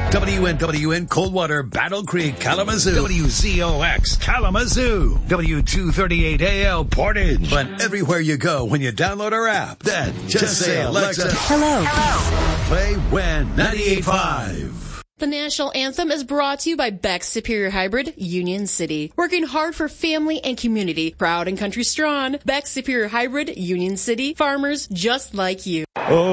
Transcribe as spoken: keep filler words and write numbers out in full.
W N W N Coldwater, Battle Creek, Kalamazoo. W Z O X, Kalamazoo. W two thirty-eight A L, Portage. But everywhere you go when you download our app, then just, just say, Alexa, hello. Hello. Play When ninety-eight point five. The national anthem is brought to you by Beck's Superior Hybrid, Union City. Working hard for family and community. Proud and country strong. Beck's Superior Hybrid, Union City. Farmers just like you.